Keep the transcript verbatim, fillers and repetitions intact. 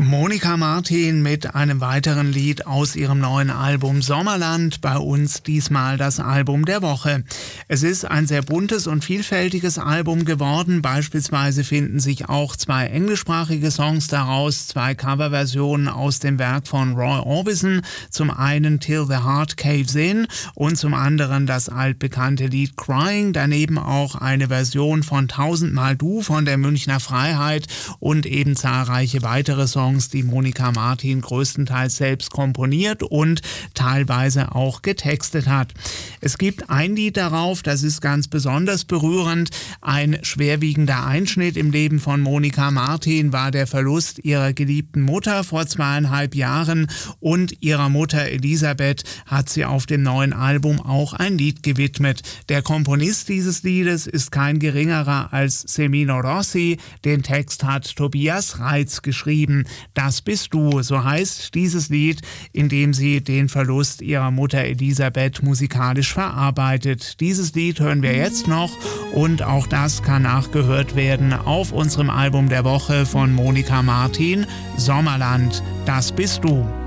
Monika Martin mit einem weiteren Lied aus ihrem neuen Album Sommerland, bei uns diesmal das Album der Woche. Es ist ein sehr buntes und vielfältiges Album geworden. Beispielsweise finden sich auch zwei englischsprachige Songs daraus, zwei Coverversionen aus dem Werk von Roy Orbison. Zum einen Till the Heart Caves In und zum anderen das altbekannte Lied Crying. Daneben auch eine Version von Tausendmal Du von der Münchner Freiheit und eben zahlreiche weitere Songs, die Monika Martin größtenteils selbst komponiert und teilweise auch getextet hat. Es gibt ein Lied darauf, das ist ganz besonders berührend. Ein schwerwiegender Einschnitt im Leben von Monika Martin war der Verlust ihrer geliebten Mutter vor zweieinhalb Jahren, und ihrer Mutter Elisabeth hat sie auf dem neuen Album auch ein Lied gewidmet. Der Komponist dieses Liedes ist kein geringerer als Semino Rossi. Den Text hat Tobias Reitz geschrieben. Das bist du, so heißt dieses Lied, in dem sie den Verlust ihrer Mutter Elisabeth musikalisch verarbeitet. Dieses Lied hören wir jetzt noch, und auch das kann nachgehört werden auf unserem Album der Woche von Monika Martin, Sommerland, das bist du.